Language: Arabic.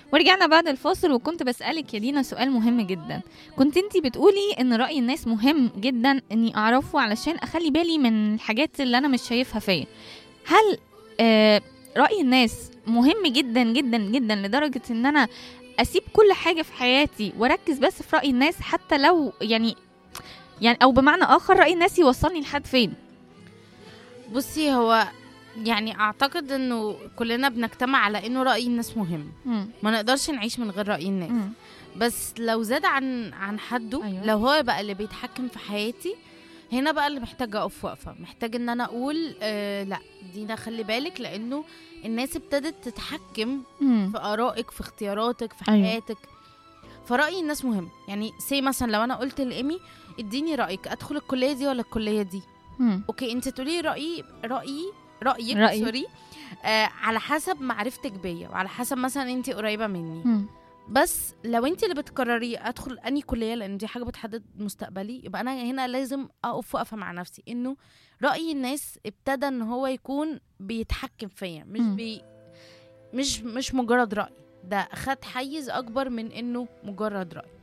ورجعنا بعد الفاصل، وكنت بسألك يا دينا سؤال مهم جدا. كنت انتي بتقولي ان رأي الناس مهم جدا اني اعرفه علشان اخلي بالي من الحاجات اللي انا مش شايفها فيا. هل رأي الناس مهم جدا جدا جدا لدرجة ان انا اسيب كل حاجة في حياتي واركز بس في رأي الناس، حتى لو يعني او بمعنى اخر رأي الناس يوصلني لحد فين؟ بصي، هو يعني اعتقد انه كلنا بنجتمع على انه رأي الناس مهم. ما نقدرش نعيش من غير رأي الناس. بس لو زاد عن حده، أيوة. لو هو بقى اللي بيتحكم في حياتي، هنا بقى اللي محتاجة اقف وقفة، محتاج ان انا اقول لا دينا خلي بالك، لانه الناس ابتدت تتحكم في آرائك، في اختياراتك، في أيوة. حياتك. فرأي الناس مهم. يعني سي مثلا لو انا قلت لإيمي اديني رأيك، ادخل الكلية دي ولا الكلية دي؟ اوكي، انت تقولي رأيك سوري. على حسب معرفتك بيا، وعلى حسب مثلا انت قريبة مني. بس لو انت اللي بتقرري ادخل اني كلية، لان دي حاجة بتحدد مستقبلي، يبقى انا هنا لازم اقف وقفة مع نفسي انه رأي الناس ابتدى ان هو يكون بيتحكم فيا، مش مجرد رأي، ده خد حيز اكبر من انه مجرد رأي.